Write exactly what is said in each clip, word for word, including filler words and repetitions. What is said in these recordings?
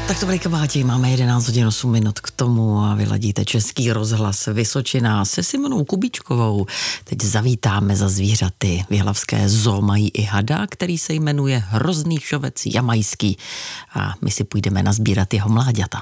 Tak to byli kamarádi, máme jedenáct hodin osm minut k tomu a vyladíte Český rozhlas Vysočina se Simonou Kubíčkovou. Teď zavítáme za zvířaty. V jihlavské zoo mají i hada, který se jmenuje Hrozný šovec jamajský a my si půjdeme nazbírat jeho mláďata.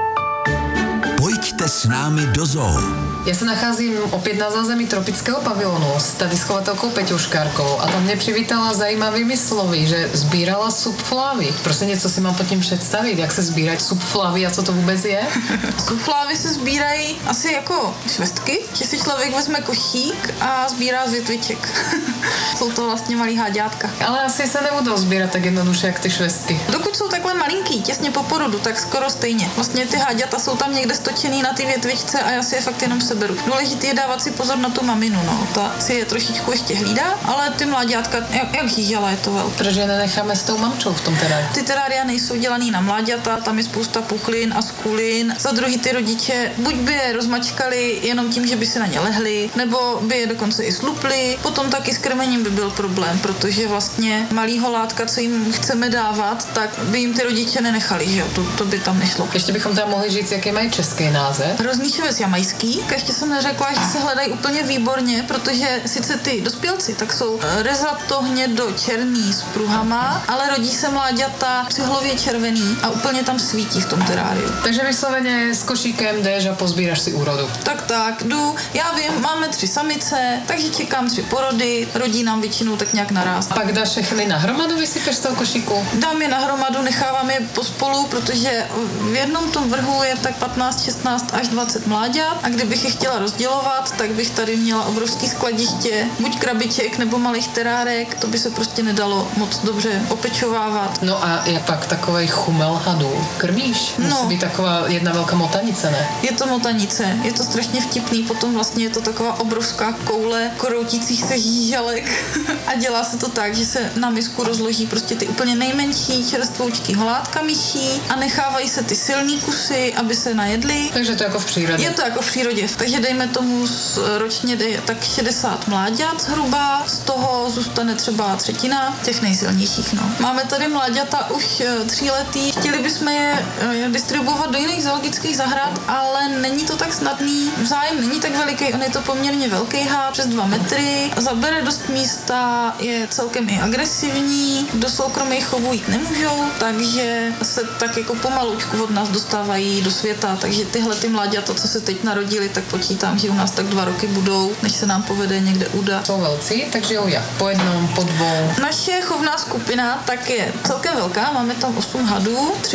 Pojďte s námi do zoo. Já se nacházím opět na zázemí tropického pavilonu s tady schovatelkou Peťuškárkou a tam mě přivítala zajímavými slovy, že sbírala subflávy. Prostě něco si mám pod tím představit, jak se sbírají subflávy a co to vůbec je? Subflávy se sbírají asi jako švestky, že si člověk vezme košík a sbírá z větviček. Jsou to vlastně malý háďátka. Ale asi se nebudou sbírat tak jednoduše, jak ty švestky. Dokud jsou takhle malinký, těsně po porodu, tak skoro stejně. Vlastně ty háďata jsou tam někde stočený na ty větvičce a já si je fakt jenom seberu. Důležité je dávat si pozor na tu maminu, no. Ta si je trošičku ještě hlídá, ale ty mláďátka, jak, jak žížela je to velké. Proč je nenecháme s tou mamčou v tom teráriu? Ty terária nejsou dělaný na mláďata, tam je spousta puklin a skulin. Za druhý ty rodiče buď by je rozmačkali jenom tím, že by si na ně lehli, nebo by je dokonce i slupli. Potom taky s krmením by byl problém, protože vlastně malýho látka, co jim chceme dávat, tak by jim ty rodiče nenechali, že jo, to, to by tam nešlo. Ještě bychom tam mohli říct, jaký mají český název. Hrozný šovec jamajský. Ještě jsem neřekla, že se hledají úplně výborně, protože sice ty dospělci tak jsou rezato hnědo černý s pruhama, ale rodí se mláďata přihlově červený a úplně tam svítí v tom teráriu. Takže vysloveně s košíkem jdeš a pozbíraš si úrodu. Tak tak, jdu. Já vím, máme tři samice, takže čekám tři porody, rodí nám většinou tak nějak naraz. A pak dáš všechny na hromadu, vysypeš z toho košíku? Dám je na hromadu, nechávám je pospolu, protože v jednom tom vrhu je tak patnáct, šestnáct až dvacet mláďat a kdybych je chtěla rozdělovat, tak bych tady měla obrovský skladiště, buď krabiček nebo malých terárek, to by se prostě nedalo moc dobře opečovávat. No a jak pak takovej chumel hadů? Krmíš? Musí No. být taková jedna velká motanice, ne? Je to motanice, je to strašně vtipný, potom vlastně je to taková obrovská koule kroutících se žíželek a dělá se to tak, že se na misku rozloží prostě ty úplně nejmenší čerstvoučky holátka myší a nechávají se ty silný kusy, aby se najedly. Takže to jako v přírodě. Je to jako v přírodě, takže dejme tomu ročně dej tak šedesát mláďat zhruba, z toho zůstane třeba třetina těch nejsilnějších. No. Máme tady mláďata už tříletý, chtěli bychom je distribuovat do jiných zoologických zahrad, ale není to tak snadný, zájem není tak veliký, on je to poměrně velký hád, přes dva metry, zabere dost místa, je celkem i agresivní, do soukromých chovů jít nemůžou, takže se tak jako pomalučku od nás dostávají do světa, takže tyhle ty mláďata, co se teď narodili, tak počítám, že u nás tak dva roky budou, než se nám povede někde udat. Jsou velcí, takže jo, jak po jednom, po dvou. Naše chovná skupina tak je celkem velká, máme tam osm hadů, tři